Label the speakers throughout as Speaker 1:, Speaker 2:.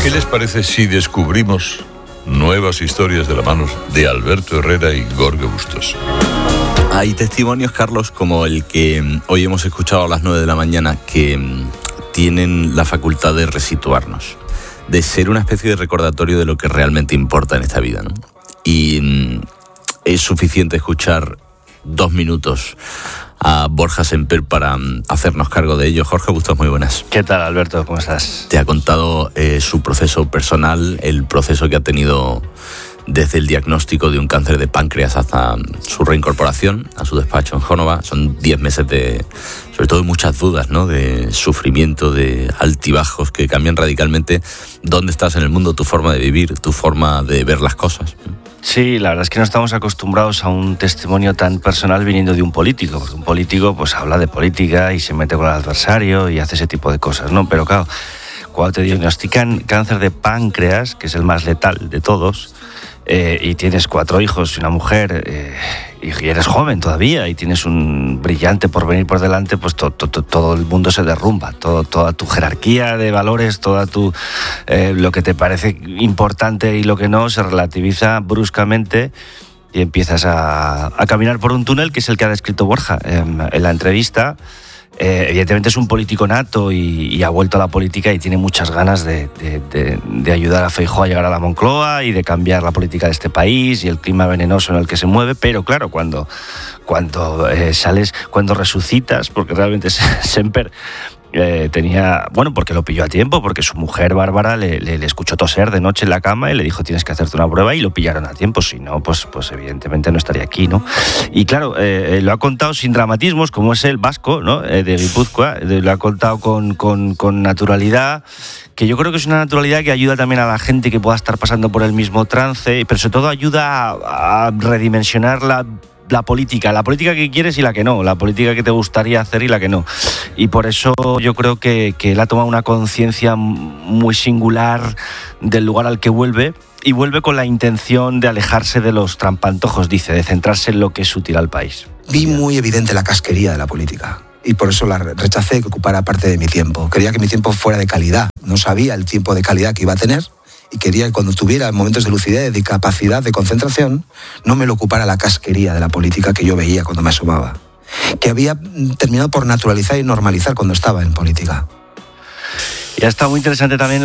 Speaker 1: ¿Qué les parece si descubrimos nuevas historias de la mano de Alberto Herrera y Gorka Bustos?
Speaker 2: Hay testimonios, Carlos, como el que hoy hemos escuchado a las 9 de la mañana, que tienen la facultad de resituarnos, de ser una especie de recordatorio de lo que realmente importa en esta vida, ¿no? Y es suficiente escuchar 2 minutos a Borja Semper para hacernos cargo de ello. Jorge Bustos, muy buenas.
Speaker 3: ¿Qué tal, Alberto? ¿Cómo estás?
Speaker 2: Te ha contado su proceso personal, el proceso que ha tenido desde el diagnóstico de un cáncer de páncreas hasta su reincorporación a su despacho en Génova. Son 10 meses de, sobre todo, muchas dudas, ¿no? De sufrimiento, de altibajos que cambian radicalmente dónde estás en el mundo, tu forma de vivir, tu forma de ver las cosas.
Speaker 3: Sí, la verdad es que no estamos acostumbrados a un testimonio tan personal viniendo de un político, porque un político pues habla de política y se mete con el adversario y hace ese tipo de cosas, ¿no? Pero claro, cuando te diagnostican cáncer de páncreas, que es el más letal de todos, y tienes 4 hijos y una mujer, y eres joven todavía y tienes un brillante porvenir por delante, pues todo el mundo se derrumba, toda tu jerarquía de valores, toda tu lo que te parece importante y lo que no se relativiza bruscamente y empiezas a caminar por un túnel, que es el que ha descrito Borja en la entrevista. Evidentemente es un político nato y ha vuelto a la política y tiene muchas ganas de ayudar a Feijóo a llegar a la Moncloa y de cambiar la política de este país y el clima venenoso en el que se mueve. Pero claro, cuando sales, cuando resucitas, porque realmente Semper tenía, bueno, porque lo pilló a tiempo, porque su mujer Bárbara le escuchó toser de noche en la cama y le dijo: tienes que hacerte una prueba, y lo pillaron a tiempo, si no, pues evidentemente no estaría aquí, ¿no? Y claro, lo ha contado sin dramatismos, como es el vasco, ¿no? De Guipúzcoa, lo ha contado con naturalidad, que yo creo que es una naturalidad que ayuda también a la gente que pueda estar pasando por el mismo trance, pero sobre todo ayuda a redimensionar la política que quieres y la que no, la política que te gustaría hacer y la que no. Y por eso yo creo que él ha tomado una conciencia muy singular del lugar al que vuelve, y vuelve con la intención de alejarse de los trampantojos, dice, de centrarse en lo que es útil al país.
Speaker 4: Vi muy evidente la casquería de la política y por eso la rechacé que ocupara parte de mi tiempo. Quería que mi tiempo fuera de calidad. No sabía el tiempo de calidad que iba a tener, y quería que cuando tuviera momentos de lucidez, de capacidad, de concentración, no me lo ocupara la casquería de la política que yo veía cuando me asomaba, que había terminado por naturalizar y normalizar cuando estaba en política.
Speaker 3: Y ha estado muy interesante también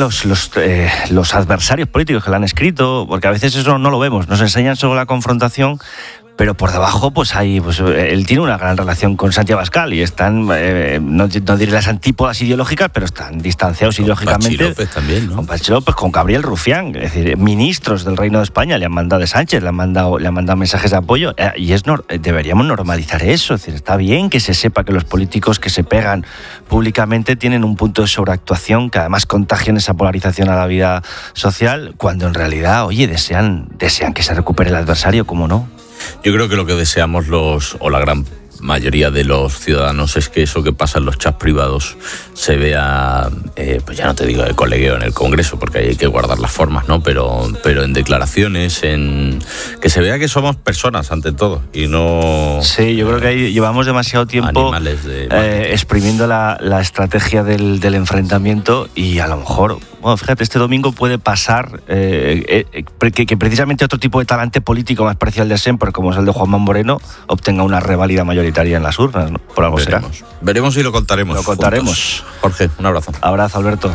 Speaker 3: los adversarios políticos que le han escrito, porque a veces eso no lo vemos, nos enseñan solo la confrontación, pero por debajo pues él tiene una gran relación con Santiago Abascal y están, no diré las antípodas ideológicas, pero están distanciados ideológicamente.
Speaker 2: Con Patxi López también, ¿no?
Speaker 3: Con Patxi López, con Gabriel Rufián, es decir, ministros del Reino de España le han mandado de Sánchez, le han mandado mensajes de apoyo, y deberíamos normalizar eso. Es decir, está bien que se sepa que los políticos que se pegan públicamente tienen un punto de sobreactuación que además contagian esa polarización a la vida social, cuando en realidad, oye, desean que se recupere el adversario, ¿cómo no?
Speaker 2: Yo creo que lo que deseamos la gran mayoría de los ciudadanos es que eso que pasa en los chats privados se vea, pues ya no te digo de colegueo en el Congreso, porque ahí hay que guardar las formas, ¿no? Pero en declaraciones, que se vea que somos personas ante todo y no...
Speaker 3: Sí, yo creo que ahí llevamos demasiado tiempo exprimiendo la estrategia del enfrentamiento, y a lo mejor, bueno, fíjate, este domingo puede pasar que precisamente otro tipo de talante político más parecido al de Semper, como es el de Juanma Moreno, obtenga una reválida mayoritaria en las urnas, ¿no? Por algo será.
Speaker 2: Veremos y lo contaremos.
Speaker 3: Lo contaremos.
Speaker 2: Juntos. Jorge, un abrazo.
Speaker 3: Abrazo, Alberto.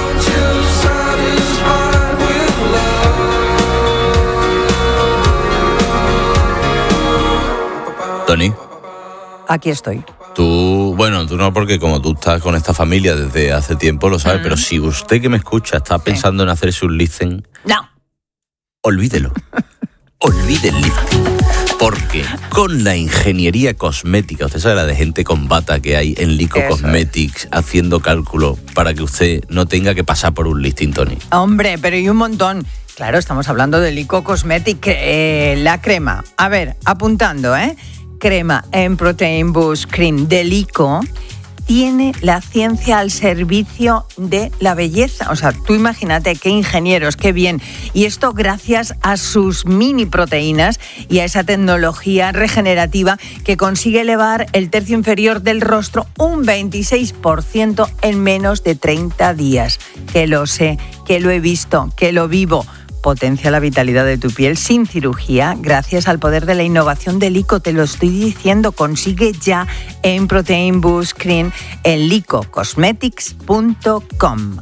Speaker 2: Tony.
Speaker 5: Aquí estoy.
Speaker 2: Tú no, porque como tú estás con esta familia desde hace tiempo, lo sabes, pero si usted que me escucha está pensando en hacerse un lifting,
Speaker 5: no,
Speaker 2: olvídelo. Olvide el lifting. Porque con la ingeniería cosmética, usted sabe la de gente con bata que hay en Lico
Speaker 5: Eso
Speaker 2: Cosmetics, haciendo cálculo para que usted no tenga que pasar por un lifting, Tony.
Speaker 5: Hombre, pero y un montón. Claro, estamos hablando de Lico Cosmetics, la crema. A ver, apuntando, crema en Protein Boost Cream de Lico tiene la ciencia al servicio de la belleza. O sea, tú imagínate qué ingenieros, qué bien. Y esto gracias a sus mini proteínas y a esa tecnología regenerativa que consigue elevar el tercio inferior del rostro un 26% en menos de 30 días. Que lo sé, que lo he visto, que lo vivo. Potencia la vitalidad de tu piel sin cirugía gracias al poder de la innovación de LICO. Te lo estoy diciendo, consigue ya en Protein Boost Cream en licocosmetics.com.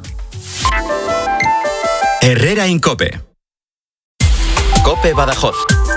Speaker 6: Herrera en COPE. COPE Badajoz.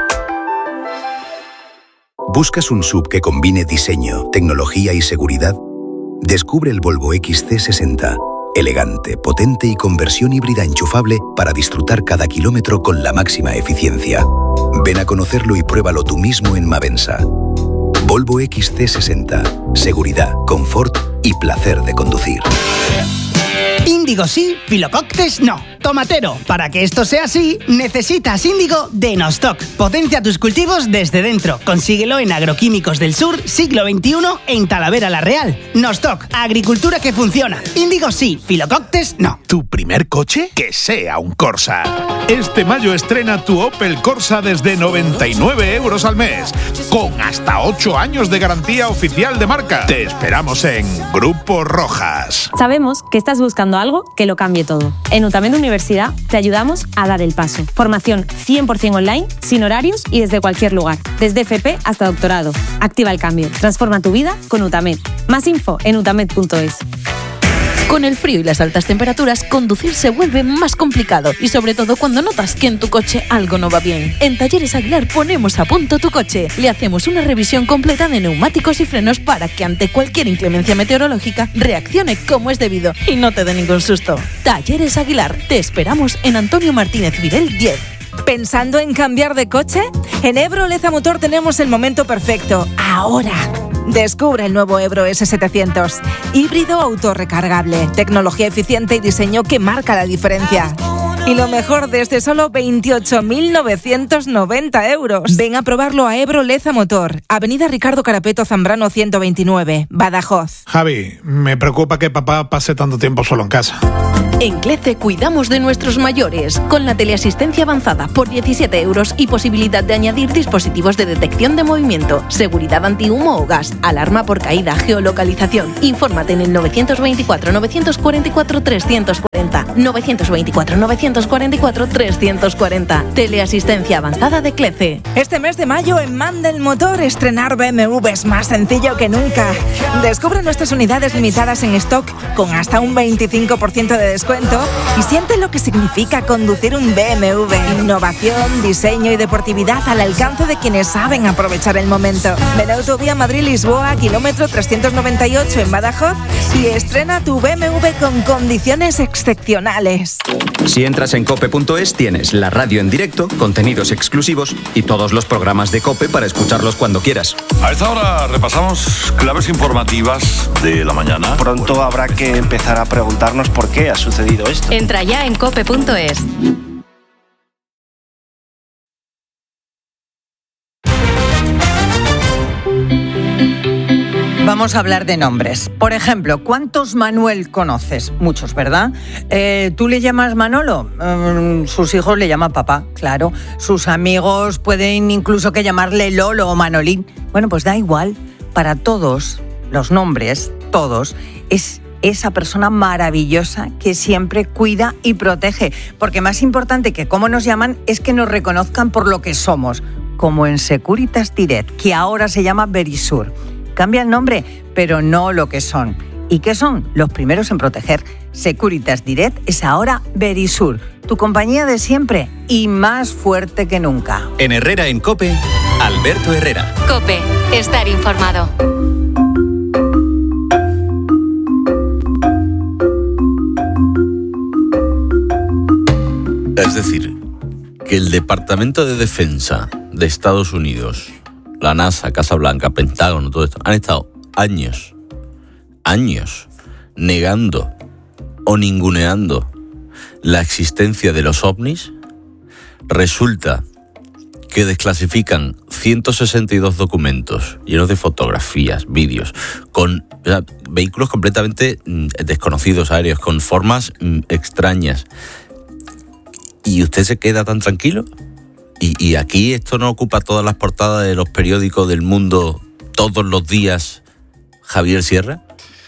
Speaker 7: ¿Buscas un SUV que combine diseño, tecnología y seguridad? Descubre el Volvo XC60. Elegante, potente y con versión híbrida enchufable para disfrutar cada kilómetro con la máxima eficiencia. Ven a conocerlo y pruébalo tú mismo en Mavensa. Volvo XC60. Seguridad, confort y placer de conducir.
Speaker 8: Índigo sí, Filococtes no. Tomatero, para que esto sea así, necesitas índigo de Nostoc. Potencia tus cultivos desde dentro. Consíguelo en Agroquímicos del Sur, siglo XXI, en Talavera la Real. Nostoc, agricultura que funciona. Índigo sí, Filococtes no.
Speaker 9: ¿Tu primer coche? Que sea un Corsa. Este mayo estrena tu Opel Corsa desde 99 euros al mes, con hasta 8 años de garantía oficial de marca. Te esperamos en Grupo Rojas.
Speaker 10: Sabemos que estás buscando algo que lo cambie todo. En Utament Universidad te ayudamos a dar el paso. Formación 100% online, sin horarios y desde cualquier lugar. Desde FP hasta doctorado. Activa el cambio. Transforma tu vida con Utament. Más info en utament.es.
Speaker 11: Con el frío y las altas temperaturas, conducir se vuelve más complicado y sobre todo cuando notas que en tu coche algo no va bien. En Talleres Aguilar ponemos a punto tu coche. Le hacemos una revisión completa de neumáticos y frenos para que ante cualquier inclemencia meteorológica reaccione como es debido y no te dé ningún susto. Talleres Aguilar, te esperamos en Antonio Martínez Virel 10.
Speaker 12: ¿Pensando en cambiar de coche? En Ebro Leza Motor tenemos el momento perfecto. Ahora. Descubre el nuevo Ebro S700. Híbrido autorrecargable, tecnología eficiente y diseño que marca la diferencia. Y lo mejor, desde solo 28.990 euros. Ven a probarlo a Ebro Leza Motor, Avenida Ricardo Carapeto Zambrano 129, Badajoz.
Speaker 9: Javi, me preocupa que papá pase tanto tiempo solo en casa.
Speaker 11: En CLECE cuidamos de nuestros mayores, con la teleasistencia avanzada por 17 euros y posibilidad de añadir dispositivos de detección de movimiento, seguridad antihumo o gas, alarma por caída, geolocalización. Infórmate en el 924 944 340, 924 944 340. Teleasistencia avanzada de CLECE.
Speaker 12: Este mes de mayo en Mandel Motor estrenar BMW es más sencillo que nunca. Descubre nuestras unidades limitadas en stock con hasta un 25% de descuento y siente lo que significa conducir un BMW. Innovación, diseño y deportividad al alcance de quienes saben aprovechar el momento. Ven a Autovía Madrid-Lisboa, kilómetro 398 en Badajoz y estrena tu BMW con condiciones excepcionales.
Speaker 6: Si entras en cope.es tienes la radio en directo, contenidos exclusivos y todos los programas de COPE para escucharlos cuando quieras.
Speaker 1: A esta hora repasamos claves informativas de la mañana.
Speaker 3: Pronto habrá que empezar a preguntarnos por qué ha sucedido esto.
Speaker 11: Entra ya en cope.es.
Speaker 5: Vamos a hablar de nombres. Por ejemplo, ¿cuántos Manuel conoces? Muchos, ¿verdad? ¿Tú le llamas Manolo? Sus hijos le llaman papá, claro. Sus amigos pueden incluso que llamarle Lolo o Manolín. Bueno, pues da igual. Para todos los nombres, todos, es esa persona maravillosa que siempre cuida y protege. Porque más importante que cómo nos llaman es que nos reconozcan por lo que somos. Como en Securitas Direct, que ahora se llama Verisur. Cambia el nombre, pero no lo que son. ¿Y qué son? Los primeros en proteger. Securitas Direct es ahora Verisur, tu compañía de siempre y más fuerte que nunca.
Speaker 6: En Herrera en COPE, Alberto Herrera.
Speaker 11: COPE, estar informado.
Speaker 2: Es decir, que el Departamento de Defensa de Estados Unidos, la NASA, Casa Blanca, Pentágono, todo esto, han estado años, negando o ninguneando la existencia de los ovnis. Resulta que desclasifican 162 documentos llenos de fotografías, vídeos, con vehículos completamente desconocidos aéreos, con formas extrañas. ¿Y usted se queda tan tranquilo? ¿Y aquí esto no ocupa todas las portadas de los periódicos del mundo todos los días, Javier Sierra?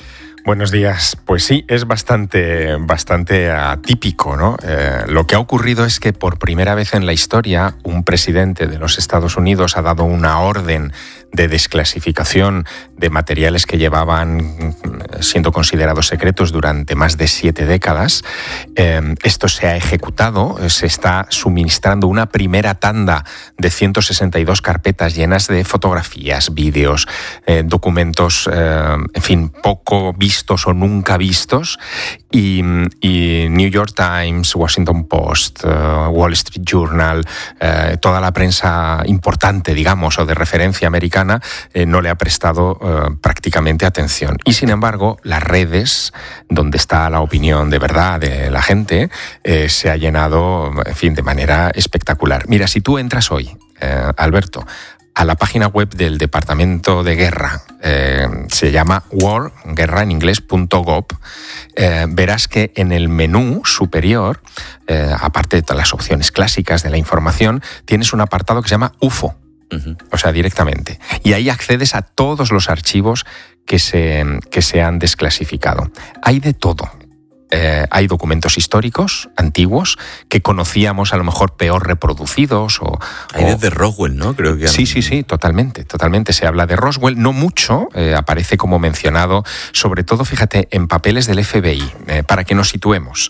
Speaker 13: Buenos días. Pues sí, es bastante atípico, ¿no? Lo que ha ocurrido es que por primera vez en la historia un presidente de los Estados Unidos ha dado una orden de desclasificación de materiales que llevaban siendo considerados secretos durante más de 7 décadas. Esto se ha ejecutado, se está suministrando una primera tanda de 162 carpetas llenas de fotografías, vídeos, documentos, en fin, poco vistos o nunca vistos, y New York Times, Washington Post, Wall Street Journal, toda la prensa importante, digamos, o de referencia americana, no le ha prestado prácticamente atención. Y sin embargo, las redes, donde está la opinión de verdad de la gente, se ha llenado, en fin, de manera espectacular. Mira, si tú entras hoy, Alberto, a la página web del Departamento de Guerra, se llama war, guerra en inglés, .gov, verás que en el menú superior, aparte de todas las opciones clásicas de la información, tienes un apartado que se llama UFO. O sea, directamente. Y ahí accedes a todos los archivos que se han desclasificado. Hay de todo. Hay documentos históricos, antiguos, que conocíamos a lo mejor peor reproducidos.
Speaker 2: Hay desde Roswell, ¿no? Creo que
Speaker 13: Sí, totalmente. Se habla de Roswell, no mucho, aparece como mencionado, sobre todo, fíjate, en papeles del FBI, para que nos situemos.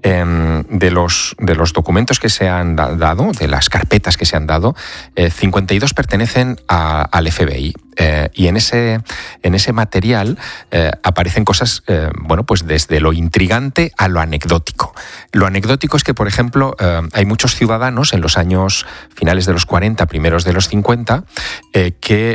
Speaker 13: De los documentos que se han dado, de las carpetas que se han dado, 52 pertenecen al FBI. Y en ese material aparecen cosas, bueno, pues desde lo intrigante a lo anecdótico. Lo anecdótico es que, por ejemplo, hay muchos ciudadanos en los años finales de los 40, primeros de los 50, que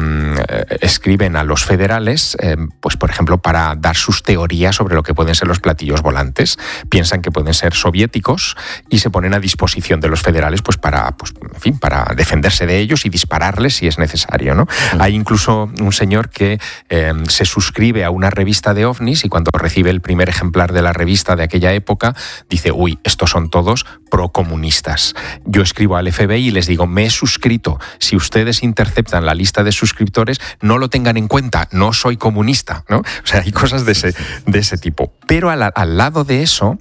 Speaker 13: escriben a los federales, pues por ejemplo, para dar sus teorías sobre lo que pueden ser los platillos volantes. Piensan que pueden ser soviéticos y se ponen a disposición de los federales, pues para defenderse de ellos y dispararles si es necesario, ¿no? Hay incluso un señor que se suscribe a una revista de ovnis y cuando recibe el primer ejemplar de la revista de aquella época dice: uy, estos son todos procomunistas. Yo escribo al FBI y les digo: me he suscrito. Si ustedes interceptan la lista de suscriptores, no lo tengan en cuenta, no soy comunista, ¿no? O sea, hay cosas de ese tipo. Pero al lado de eso